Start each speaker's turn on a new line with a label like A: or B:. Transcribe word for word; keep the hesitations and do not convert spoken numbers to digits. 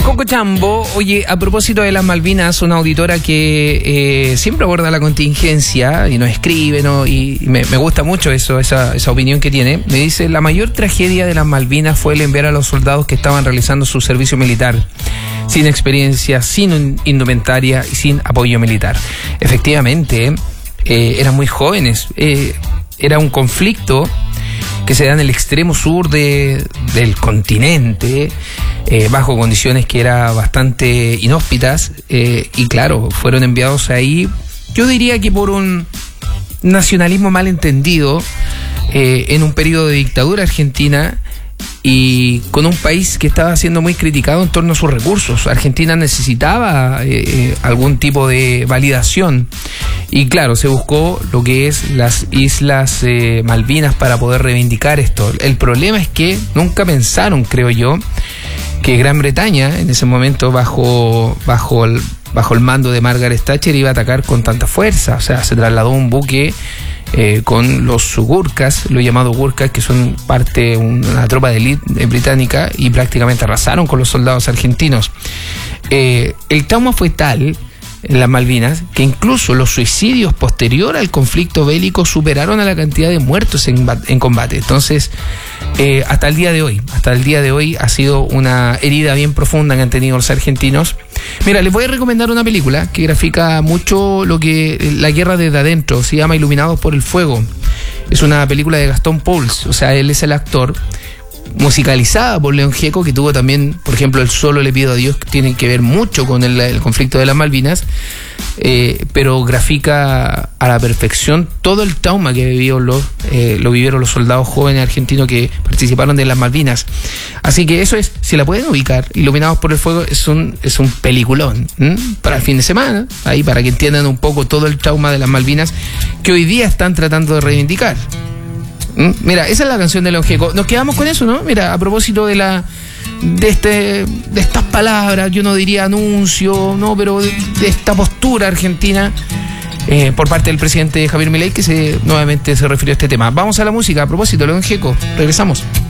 A: Coco Chambo, oye, a propósito de las Malvinas, una auditora que eh, siempre aborda la contingencia y nos escribe, ¿no? Y me, me gusta mucho eso, esa, esa opinión que tiene. Me dice, la mayor tragedia de las Malvinas fue el enviar a los soldados que estaban realizando su servicio militar, sin experiencia, sin indumentaria y sin apoyo militar. Efectivamente, eh, eran muy jóvenes, eh, era un conflicto que se da en el extremo sur de, del continente, eh, bajo condiciones que eran bastante inhóspitas, eh, y claro, fueron enviados ahí, yo diría que por un nacionalismo mal entendido, eh, en un periodo de dictadura argentina, y con un país que estaba siendo muy criticado en torno a sus recursos. Argentina necesitaba eh, algún tipo de validación y claro, se buscó lo que es las Islas eh, Malvinas para poder reivindicar esto. El problema es que nunca pensaron, creo yo, que Gran Bretaña en ese momento bajo, bajo el, bajo el mando de Margaret Thatcher iba a atacar con tanta fuerza. O sea, se trasladó un buque Eh, con los Gurkhas, los llamados Gurkhas, que son parte, una tropa de élite británica, y prácticamente arrasaron con los soldados argentinos. Eh, el trauma fue tal en las Malvinas que incluso los suicidios posterior al conflicto bélico superaron a la cantidad de muertos en, en combate. Entonces, eh, hasta el día de hoy, hasta el día de hoy ha sido una herida bien profunda que han tenido los argentinos. Mira, les voy a recomendar una película que grafica mucho lo que la guerra desde adentro, se llama Iluminados por el Fuego. Es una película de Gastón Pauls, o sea, él es el actor, musicalizada por León Gieco, que tuvo también, por ejemplo, El Solo le pido a Dios, que tiene que ver mucho con el, el conflicto de las Malvinas, eh, pero grafica a la perfección todo el trauma que vivió los, eh, lo vivieron los soldados jóvenes argentinos que participaron de las Malvinas. Así que eso es, si la pueden ubicar, Iluminados por el Fuego es un, es un peliculón, ¿m? Para el fin de semana, ahí para que entiendan un poco todo el trauma de las Malvinas que hoy día están tratando de reivindicar. Mira, esa es la canción de León Gieco. Nos quedamos con eso, ¿no? Mira, a propósito de la de este de estas palabras, yo no diría anuncio, no, pero de, de esta postura argentina eh, por parte del presidente Javier Milei, que se nuevamente se refirió a este tema. Vamos a la música. A propósito, León Gieco, regresamos.